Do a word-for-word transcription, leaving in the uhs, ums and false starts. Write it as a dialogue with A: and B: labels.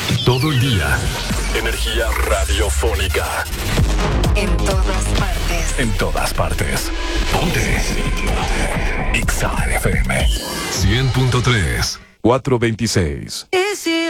A: Todo el día. Energía radiofónica.
B: En todas partes.
A: En todas partes. Ponte. X A F M. cien punto tres. cuatrocientos veintiséis.